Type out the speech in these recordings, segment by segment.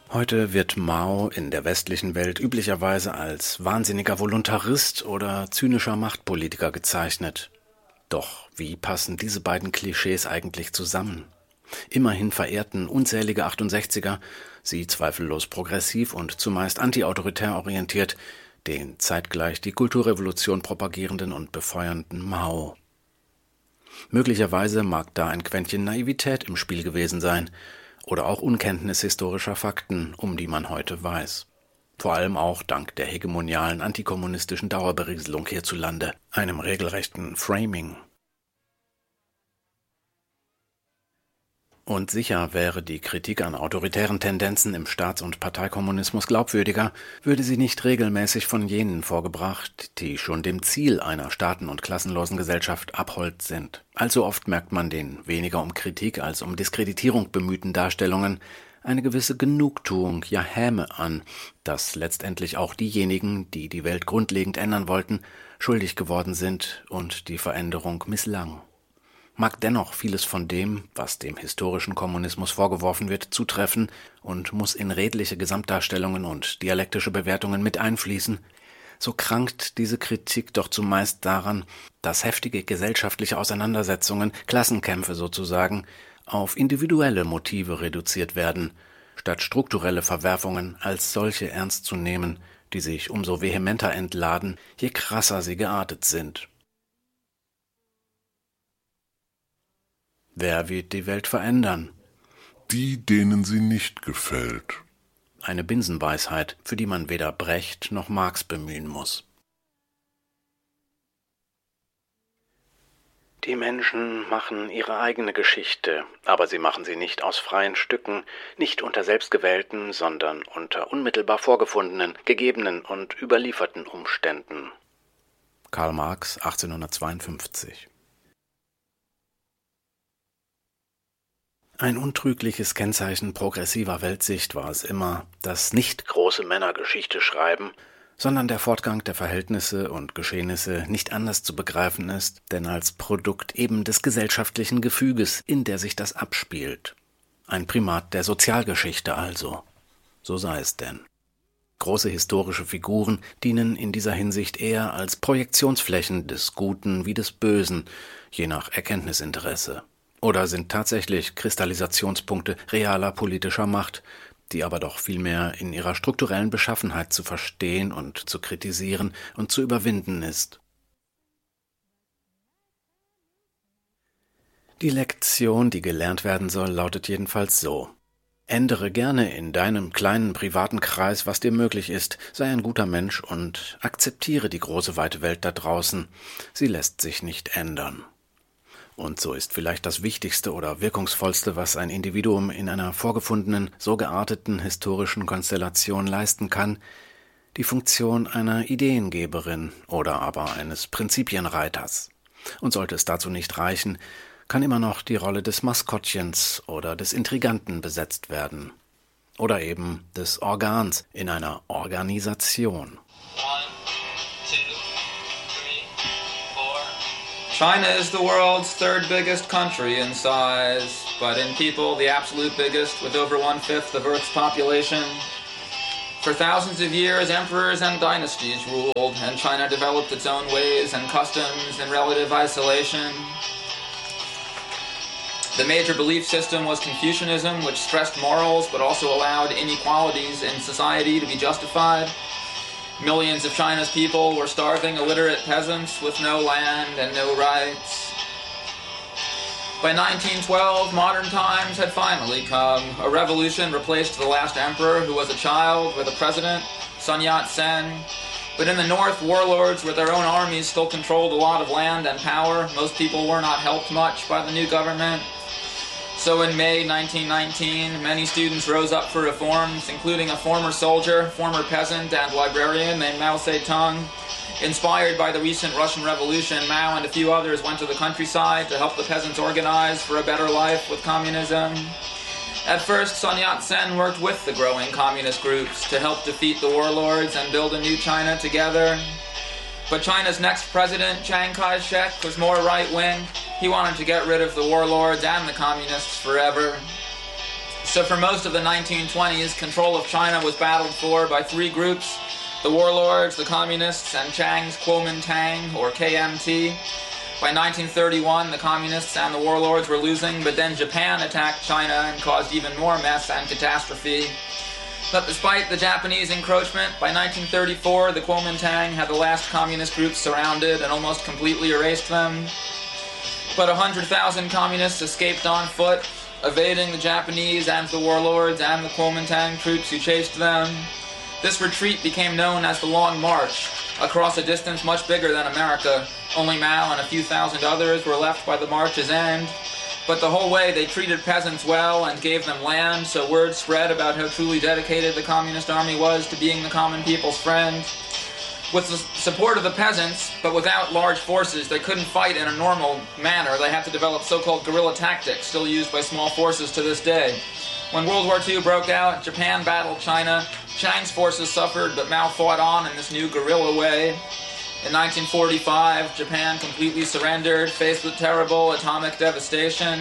Heute wird Mao in der westlichen Welt üblicherweise als wahnsinniger Voluntarist oder zynischer Machtpolitiker gezeichnet. Doch wie passen diese beiden Klischees eigentlich zusammen? Immerhin verehrten unzählige 68er, sie zweifellos progressiv und zumeist antiautoritär orientiert, den zeitgleich die Kulturrevolution propagierenden und befeuernden Mao. Möglicherweise mag da ein Quäntchen Naivität im Spiel gewesen sein oder auch Unkenntnis historischer Fakten, um die man heute weiß. Vor allem auch dank der hegemonialen antikommunistischen Dauerberieselung hierzulande, einem regelrechten Framing. Und sicher wäre die Kritik an autoritären Tendenzen im Staats- und Parteikommunismus glaubwürdiger, würde sie nicht regelmäßig von jenen vorgebracht, die schon dem Ziel einer staaten- und klassenlosen Gesellschaft abhold sind. Allzu oft merkt man den weniger um Kritik als um Diskreditierung bemühten Darstellungen eine gewisse Genugtuung, ja Häme an, dass letztendlich auch diejenigen, die die Welt grundlegend ändern wollten, schuldig geworden sind und die Veränderung misslang. Mag dennoch vieles von dem, was dem historischen Kommunismus vorgeworfen wird, zutreffen und muss in redliche Gesamtdarstellungen und dialektische Bewertungen mit einfließen, so krankt diese Kritik doch zumeist daran, dass heftige gesellschaftliche Auseinandersetzungen, Klassenkämpfe sozusagen, auf individuelle Motive reduziert werden, statt strukturelle Verwerfungen als solche ernst zu nehmen, die sich umso vehementer entladen, je krasser sie geartet sind. Wer wird die Welt verändern? Die, denen sie nicht gefällt. Eine Binsenweisheit, für die man weder Brecht noch Marx bemühen muss. Die Menschen machen ihre eigene Geschichte, aber sie machen sie nicht aus freien Stücken, nicht unter selbstgewählten, sondern unter unmittelbar vorgefundenen, gegebenen und überlieferten Umständen. Karl Marx, 1852. Ein untrügliches Kennzeichen progressiver Weltsicht war es immer, dass nicht große Männer Geschichte schreiben, sondern der Fortgang der Verhältnisse und Geschehnisse nicht anders zu begreifen ist, denn als Produkt eben des gesellschaftlichen Gefüges, in der sich das abspielt. Ein Primat der Sozialgeschichte also. So sei es denn. Große historische Figuren dienen in dieser Hinsicht eher als Projektionsflächen des Guten wie des Bösen, je nach Erkenntnisinteresse. Oder sind tatsächlich Kristallisationspunkte realer politischer Macht, die aber doch vielmehr in ihrer strukturellen Beschaffenheit zu verstehen und zu kritisieren und zu überwinden ist. Die Lektion, die gelernt werden soll, lautet jedenfalls so: Ändere gerne in deinem kleinen privaten Kreis, was dir möglich ist, sei ein guter Mensch und akzeptiere die große weite Welt da draußen. Sie lässt sich nicht ändern. Und so ist vielleicht das Wichtigste oder Wirkungsvollste, was ein Individuum in einer vorgefundenen, so gearteten historischen Konstellation leisten kann, die Funktion einer Ideengeberin oder aber eines Prinzipienreiters. Und sollte es dazu nicht reichen, kann immer noch die Rolle des Maskottchens oder des Intriganten besetzt werden. Oder eben des Organs in einer Organisation. China is the world's third biggest country in size, but in people the absolute biggest, with over 1/5 of Earth's population. For thousands of years, emperors and dynasties ruled, and China developed its own ways and customs in relative isolation. The major belief system was Confucianism, which stressed morals but also allowed inequalities in society to be justified. Millions of China's people were starving, illiterate peasants with no land and no rights. By 1912, modern times had finally come. A revolution replaced the last emperor, who was a child, with a president, Sun Yat-sen. But in the north, warlords with their own armies still controlled a lot of land and power. Most people were not helped much by the new government. So in May 1919, many students rose up for reforms, including a former soldier, former peasant, and librarian named Mao Zedong. Inspired by the recent Russian Revolution, Mao and a few others went to the countryside to help the peasants organize for a better life with communism. At first, Sun Yat-sen worked with the growing communist groups to help defeat the warlords and build a new China together. But China's next president, Chiang Kai-shek, was more right-wing. He wanted to get rid of the warlords and the communists forever. So for most of the 1920s, control of China was battled for by three groups: the warlords, the communists, and Chiang's Kuomintang, or KMT. By 1931, the communists and the warlords were losing, but then Japan attacked China and caused even more mess and catastrophe. But despite the Japanese encroachment, by 1934, the Kuomintang had the last communist groups surrounded and almost completely erased them. But 100,000 communists escaped on foot, evading the Japanese and the warlords and the Kuomintang troops who chased them. This retreat became known as the Long March, across a distance much bigger than America. Only Mao and a few thousand others were left by the march's end. But the whole way they treated peasants well and gave them land, so word spread about how truly dedicated the Communist Army was to being the common people's friend. With the support of the peasants, but without large forces, they couldn't fight in a normal manner. They had to develop so-called guerrilla tactics, still used by small forces to this day. When World War II broke out, Japan battled China. Chiang's forces suffered, but Mao fought on in this new guerrilla way. In 1945, Japan completely surrendered, faced with terrible atomic devastation.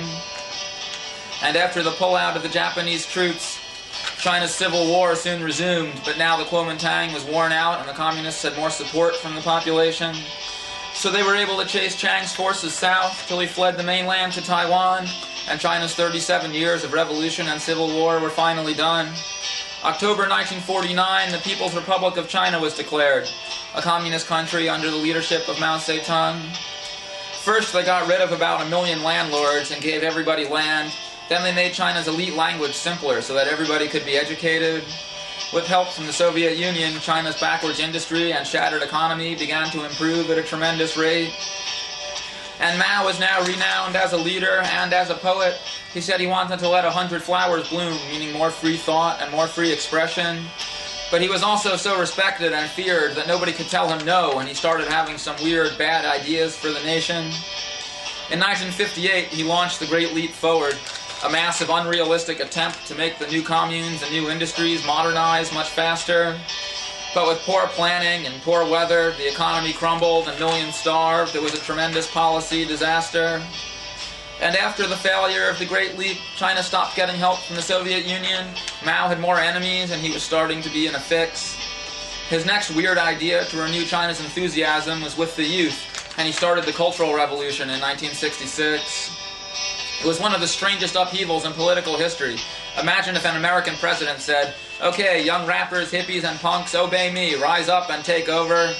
And after the pullout of the Japanese troops, China's civil war soon resumed, but now the Kuomintang was worn out and the communists had more support from the population. So they were able to chase Chiang's forces south till he fled the mainland to Taiwan, and China's 37 years of revolution and civil war were finally done. October 1949, the People's Republic of China was declared, a communist country under the leadership of Mao Zedong. First, they got rid of about 1 million landlords and gave everybody land. Then they made China's elite language simpler so that everybody could be educated. With help from the Soviet Union, China's backwards industry and shattered economy began to improve at a tremendous rate. And Mao is now renowned as a leader and as a poet. He said he wanted to let 100 flowers bloom, meaning more free thought and more free expression. But he was also so respected and feared that nobody could tell him no, and he started having some weird, bad ideas for the nation. In 1958, he launched the Great Leap Forward, a massive, unrealistic attempt to make the new communes and new industries modernize much faster. But with poor planning and poor weather, the economy crumbled and millions starved. It was a tremendous policy disaster. And after the failure of the Great Leap, China stopped getting help from the Soviet Union. Mao had more enemies and he was starting to be in a fix. His next weird idea to renew China's enthusiasm was with the youth, and he started the Cultural Revolution in 1966. It was one of the strangest upheavals in political history. Imagine if an American president said, "Okay, young rappers, hippies, and punks, obey me, rise up and take over."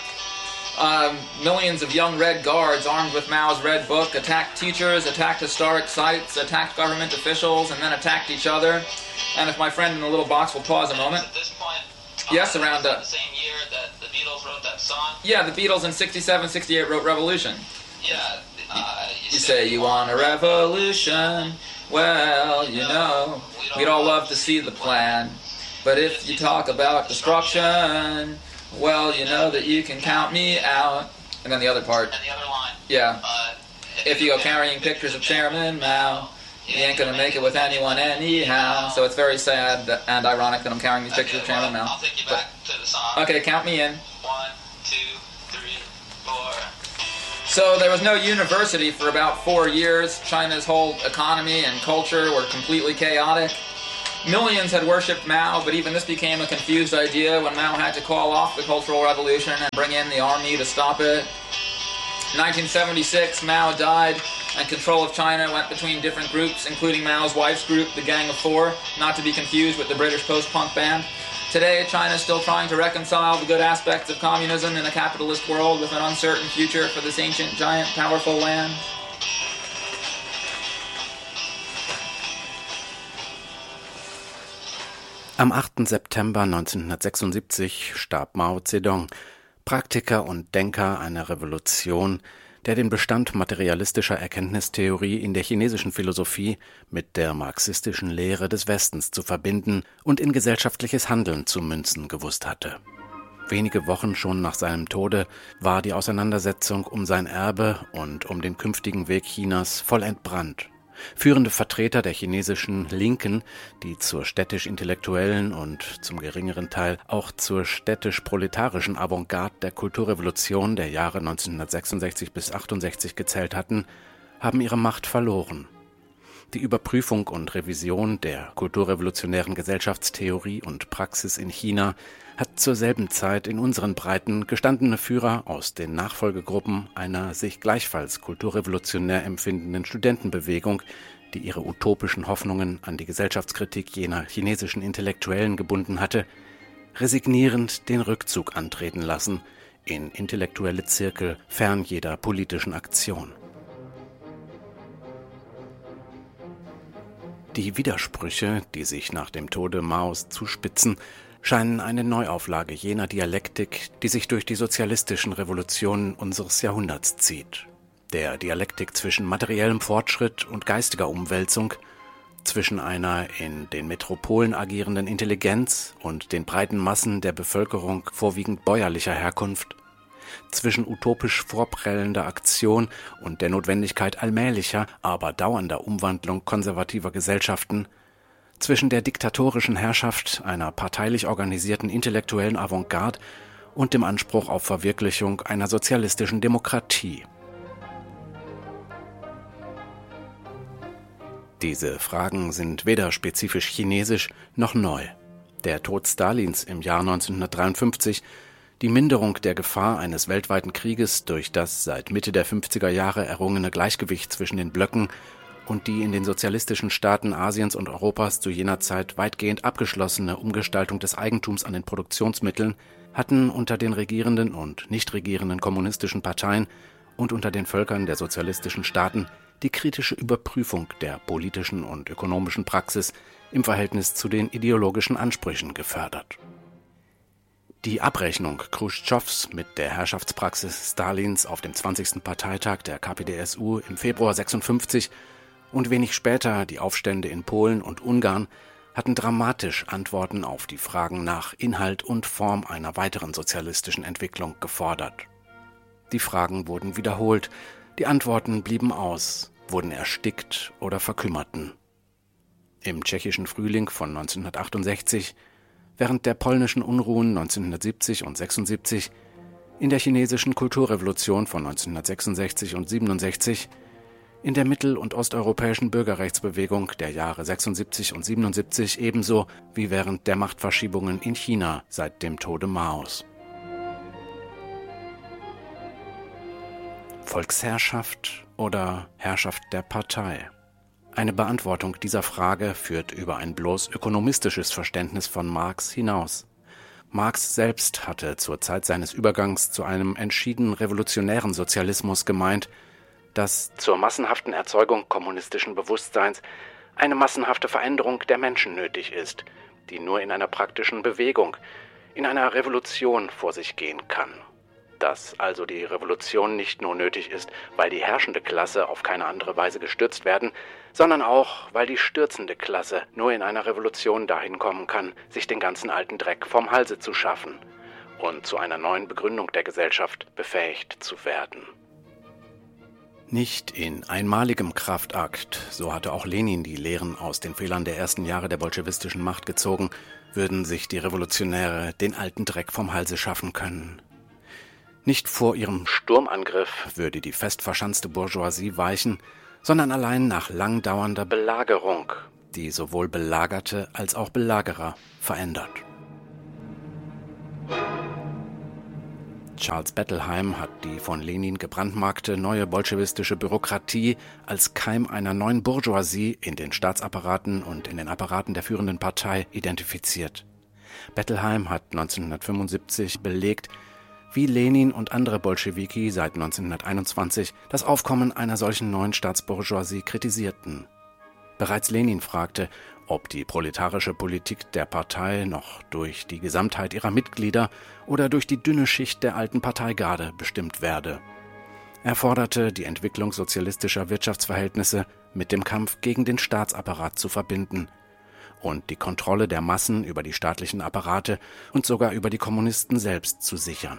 Millions of young Red Guards armed with Mao's Red Book attacked teachers, attacked historic sites, attacked government officials, and then attacked each other. And if my friend in the little box will pause a moment. At this point, yes, around the same year that the Beatles wrote that song? Yeah, the Beatles in 67, 68 wrote Revolution. Yeah. You say you want a revolution, well, you know, we'd all love to see the plan. But if you talk about destruction, well, you know that you can count me out. And then the other part. And the other line. Yeah. If you go carrying pictures of Chairman Mao, you ain't gonna make it with anyone anyhow. So it's very sad and ironic that I'm carrying these pictures of Chairman Mao. I'll take you back to the song. Okay, count me in. 1, 2, 3, 4. So there was no university for about 4 years. China's whole economy and culture were completely chaotic. Millions had worshipped Mao, but even this became a confused idea when Mao had to call off the Cultural Revolution and bring in the army to stop it. In 1976, Mao died, and control of China went between different groups, including Mao's wife's group, the Gang of Four, not to be confused with the British post-punk band. Today, China is still trying to reconcile the good aspects of communism in a capitalist world with an uncertain future for this ancient, giant, powerful land. Am 8. September 1976 starb Mao Zedong, Praktiker und Denker einer Revolution, der den Bestand materialistischer Erkenntnistheorie in der chinesischen Philosophie mit der marxistischen Lehre des Westens zu verbinden und in gesellschaftliches Handeln zu münzen gewusst hatte. Wenige Wochen schon nach seinem Tode war die Auseinandersetzung um sein Erbe und um den künftigen Weg Chinas voll entbrannt. Führende Vertreter der chinesischen Linken, die zur städtisch-intellektuellen und zum geringeren Teil auch zur städtisch-proletarischen Avantgarde der Kulturrevolution der Jahre 1966 bis 1968 gezählt hatten, haben ihre Macht verloren. Die Überprüfung und Revision der kulturrevolutionären Gesellschaftstheorie und Praxis in China hat zur selben Zeit in unseren Breiten gestandene Führer aus den Nachfolgegruppen einer sich gleichfalls kulturrevolutionär empfindenden Studentenbewegung, die ihre utopischen Hoffnungen an die Gesellschaftskritik jener chinesischen Intellektuellen gebunden hatte, resignierend den Rückzug antreten lassen in intellektuelle Zirkel fern jeder politischen Aktion. Die Widersprüche, die sich nach dem Tode Maos zuspitzen, scheinen eine Neuauflage jener Dialektik, die sich durch die sozialistischen Revolutionen unseres Jahrhunderts zieht. Der Dialektik zwischen materiellem Fortschritt und geistiger Umwälzung, zwischen einer in den Metropolen agierenden Intelligenz und den breiten Massen der Bevölkerung vorwiegend bäuerlicher Herkunft, zwischen utopisch vorprellender Aktion und der Notwendigkeit allmählicher, aber dauernder Umwandlung konservativer Gesellschaften, zwischen der diktatorischen Herrschaft einer parteilich organisierten intellektuellen Avantgarde und dem Anspruch auf Verwirklichung einer sozialistischen Demokratie. Diese Fragen sind weder spezifisch chinesisch noch neu. Der Tod Stalins im Jahr 1953, die Minderung der Gefahr eines weltweiten Krieges durch das seit Mitte der 50er Jahre errungene Gleichgewicht zwischen den Blöcken und die in den sozialistischen Staaten Asiens und Europas zu jener Zeit weitgehend abgeschlossene Umgestaltung des Eigentums an den Produktionsmitteln hatten unter den regierenden und nicht regierenden kommunistischen Parteien und unter den Völkern der sozialistischen Staaten die kritische Überprüfung der politischen und ökonomischen Praxis im Verhältnis zu den ideologischen Ansprüchen gefördert. Die Abrechnung Chruschtschows mit der Herrschaftspraxis Stalins auf dem 20. Parteitag der KPDSU im Februar 1956 und wenig später die Aufstände in Polen und Ungarn hatten dramatisch Antworten auf die Fragen nach Inhalt und Form einer weiteren sozialistischen Entwicklung gefordert. Die Fragen wurden wiederholt, die Antworten blieben aus, wurden erstickt oder verkümmerten. Im tschechischen Frühling von 1968, während der polnischen Unruhen 1970 und 76, in der chinesischen Kulturrevolution von 1966 und 67, in der mittel- und osteuropäischen Bürgerrechtsbewegung der Jahre 76 und 77 ebenso wie während der Machtverschiebungen in China seit dem Tode Maos. Volksherrschaft oder Herrschaft der Partei? Eine Beantwortung dieser Frage führt über ein bloß ökonomistisches Verständnis von Marx hinaus. Marx selbst hatte zur Zeit seines Übergangs zu einem entschieden revolutionären Sozialismus gemeint, dass zur massenhaften Erzeugung kommunistischen Bewusstseins eine massenhafte Veränderung der Menschen nötig ist, die nur in einer praktischen Bewegung, in einer Revolution vor sich gehen kann. Dass also die Revolution nicht nur nötig ist, weil die herrschende Klasse auf keine andere Weise gestürzt werden, sondern auch, weil die stürzende Klasse nur in einer Revolution dahin kommen kann, sich den ganzen alten Dreck vom Halse zu schaffen und zu einer neuen Begründung der Gesellschaft befähigt zu werden. Nicht in einmaligem Kraftakt, so hatte auch Lenin die Lehren aus den Fehlern der ersten Jahre der bolschewistischen Macht gezogen, würden sich die Revolutionäre den alten Dreck vom Halse schaffen können. Nicht vor ihrem Sturmangriff würde die fest verschanzte Bourgeoisie weichen, sondern allein nach lang dauernder Belagerung, die sowohl Belagerte als auch Belagerer verändert. Charles Bettelheim hat die von Lenin gebrandmarkte neue bolschewistische Bürokratie als Keim einer neuen Bourgeoisie in den Staatsapparaten und in den Apparaten der führenden Partei identifiziert. Bettelheim hat 1975 belegt, wie Lenin und andere Bolschewiki seit 1921 das Aufkommen einer solchen neuen Staatsbourgeoisie kritisierten. Bereits Lenin fragte, ob die proletarische Politik der Partei noch durch die Gesamtheit ihrer Mitglieder oder durch die dünne Schicht der alten Parteigarde bestimmt werde. Er forderte, die Entwicklung sozialistischer Wirtschaftsverhältnisse mit dem Kampf gegen den Staatsapparat zu verbinden und die Kontrolle der Massen über die staatlichen Apparate und sogar über die Kommunisten selbst zu sichern.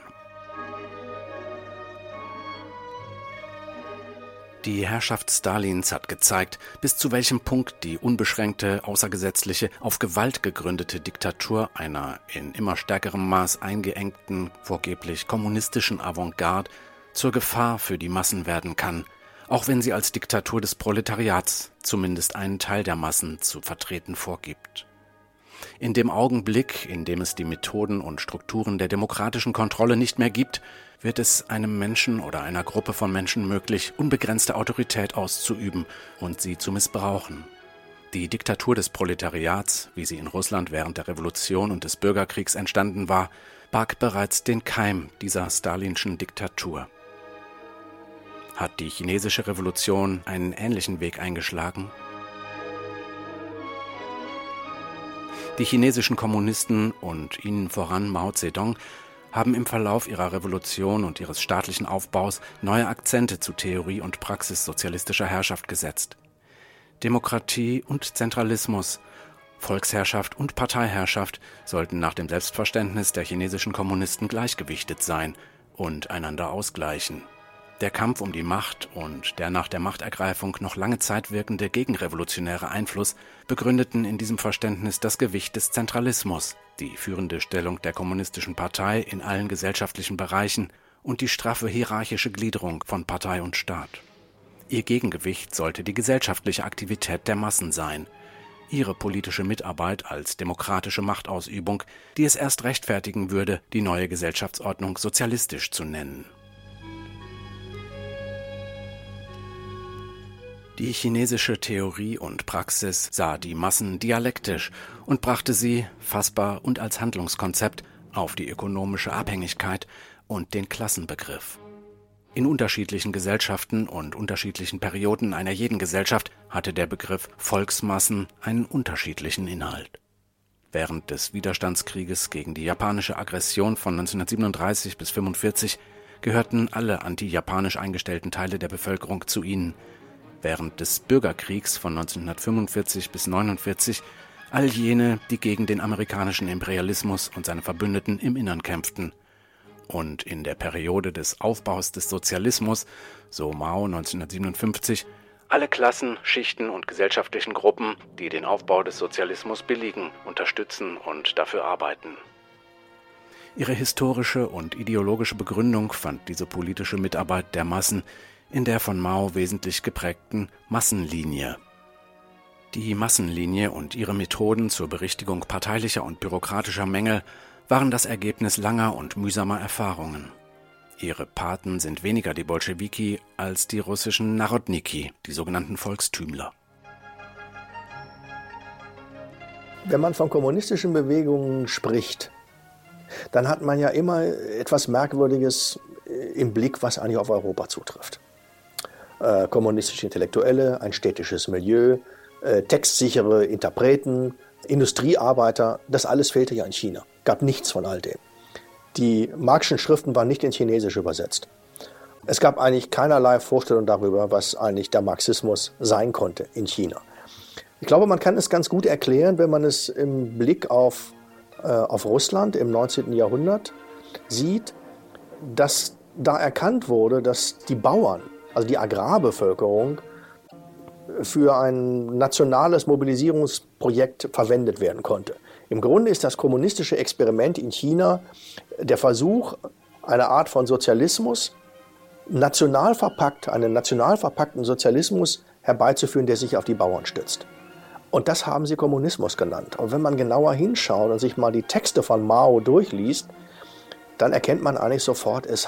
Die Herrschaft Stalins hat gezeigt, bis zu welchem Punkt die unbeschränkte, außergesetzliche, auf Gewalt gegründete Diktatur einer in immer stärkerem Maß eingeengten, vorgeblich kommunistischen Avantgarde zur Gefahr für die Massen werden kann, auch wenn sie als Diktatur des Proletariats zumindest einen Teil der Massen zu vertreten vorgibt. In dem Augenblick, in dem es die Methoden und Strukturen der demokratischen Kontrolle nicht mehr gibt, wird es einem Menschen oder einer Gruppe von Menschen möglich, unbegrenzte Autorität auszuüben und sie zu missbrauchen. Die Diktatur des Proletariats, wie sie in Russland während der Revolution und des Bürgerkriegs entstanden war, barg bereits den Keim dieser stalinschen Diktatur. Hat die chinesische Revolution einen ähnlichen Weg eingeschlagen? Die chinesischen Kommunisten und ihnen voran Mao Zedong haben im Verlauf ihrer Revolution und ihres staatlichen Aufbaus neue Akzente zu Theorie und Praxis sozialistischer Herrschaft gesetzt. Demokratie und Zentralismus, Volksherrschaft und Parteiherrschaft sollten nach dem Selbstverständnis der chinesischen Kommunisten gleichgewichtet sein und einander ausgleichen. Der Kampf um die Macht und der nach der Machtergreifung noch lange Zeit wirkende gegenrevolutionäre Einfluss begründeten in diesem Verständnis das Gewicht des Zentralismus, die führende Stellung der kommunistischen Partei in allen gesellschaftlichen Bereichen und die straffe hierarchische Gliederung von Partei und Staat. Ihr Gegengewicht sollte die gesellschaftliche Aktivität der Massen sein, ihre politische Mitarbeit als demokratische Machtausübung, die es erst rechtfertigen würde, die neue Gesellschaftsordnung sozialistisch zu nennen. Die chinesische Theorie und Praxis sah die Massen dialektisch und brachte sie, fassbar und als Handlungskonzept, auf die ökonomische Abhängigkeit und den Klassenbegriff. In unterschiedlichen Gesellschaften und unterschiedlichen Perioden einer jeden Gesellschaft hatte der Begriff Volksmassen einen unterschiedlichen Inhalt. Während des Widerstandskrieges gegen die japanische Aggression von 1937 bis 1945 gehörten alle anti-japanisch eingestellten Teile der Bevölkerung zu ihnen. Während des Bürgerkriegs von 1945 bis 1949 all jene, die gegen den amerikanischen Imperialismus und seine Verbündeten im Innern kämpften. Und in der Periode des Aufbaus des Sozialismus, so Mao 1957, alle Klassen, Schichten und gesellschaftlichen Gruppen, die den Aufbau des Sozialismus billigen, unterstützen und dafür arbeiten. Ihre historische und ideologische Begründung fand diese politische Mitarbeit der Massen in der von Mao wesentlich geprägten Massenlinie. Die Massenlinie und ihre Methoden zur Berichtigung parteilicher und bürokratischer Mängel waren das Ergebnis langer und mühsamer Erfahrungen. Ihre Paten sind weniger die Bolschewiki als die russischen Narodniki, die sogenannten Volkstümler. Wenn man von kommunistischen Bewegungen spricht, dann hat man ja immer etwas Merkwürdiges im Blick, was eigentlich auf Europa zutrifft. Kommunistische Intellektuelle, ein städtisches Milieu, textsichere Interpreten, Industriearbeiter, das alles fehlte ja in China. Gab nichts von all dem. Die Marxischen Schriften waren nicht ins Chinesische übersetzt. Es gab eigentlich keinerlei Vorstellung darüber, was eigentlich der Marxismus sein konnte in China. Ich glaube, man kann es ganz gut erklären, wenn man es im Blick auf Russland im 19. Jahrhundert sieht, dass da erkannt wurde, dass die Bauern, also die Agrarbevölkerung, für ein nationales Mobilisierungsprojekt verwendet werden konnte. Im Grunde ist das kommunistische Experiment in China der Versuch, eine Art von Sozialismus, einen national verpackten Sozialismus herbeizuführen, der sich auf die Bauern stützt. Und das haben sie Kommunismus genannt. Und wenn man genauer hinschaut und sich mal die Texte von Mao durchliest, dann erkennt man eigentlich sofort, es